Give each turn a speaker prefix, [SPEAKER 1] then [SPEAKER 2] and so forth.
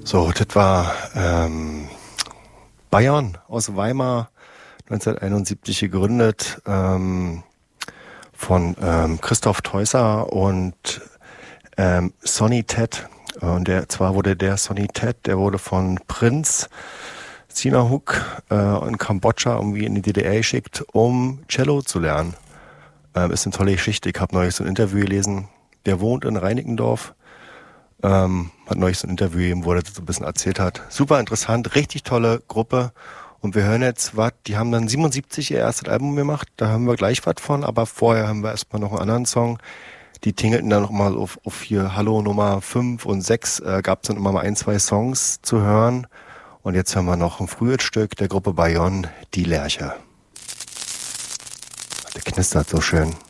[SPEAKER 1] So, das war Bayern aus Weimar, 1971 gegründet, von Christoph Teusser und Sonny Ted. Und zwar wurde der Sonny Ted, der wurde von Prinz Sihanouk in Kambodscha irgendwie in die DDR geschickt, um Cello zu lernen. Ist eine tolle Geschichte. Ich habe neulich so ein Interview gelesen. Der wohnt in Reinickendorf. Hat neulich so ein Interview gegeben, wo er das so ein bisschen erzählt hat. Super interessant, richtig tolle Gruppe. Und wir hören jetzt was, die haben dann 77 ihr erstes Album gemacht, da haben wir gleich was von, aber vorher haben wir erstmal noch einen anderen Song. Die tingelten dann noch mal auf hier Hallo Nummer 5 und 6, gab es dann immer mal ein, zwei Songs zu hören. Und jetzt hören wir noch ein frühes Stück der Gruppe Bayonne, Die Lerche. Der knistert so schön.